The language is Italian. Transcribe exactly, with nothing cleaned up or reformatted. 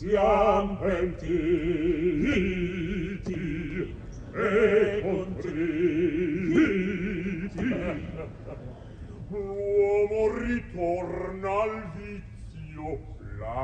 siam pentiti e contriti. L'uomo ritorna al vizio, la